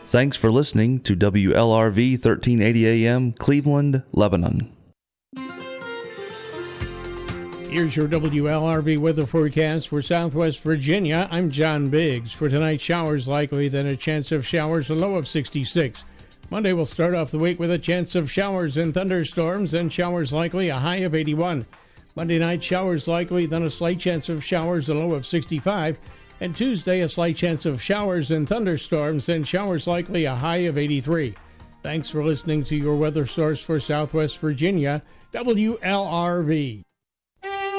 Thanks for listening to WLRV 1380 AM, Cleveland, Lebanon. Here's your WLRV weather forecast for Southwest Virginia. I'm John Biggs. For tonight, showers likely, then a chance of showers, a low of 66. Monday will start off the week with a chance of showers and thunderstorms, and showers likely, a high of 81. Monday night, showers likely, then a slight chance of showers, a low of 65. And Tuesday, a slight chance of showers and thunderstorms, and showers likely, a high of 83. Thanks for listening to your weather source for Southwest Virginia, WLRV.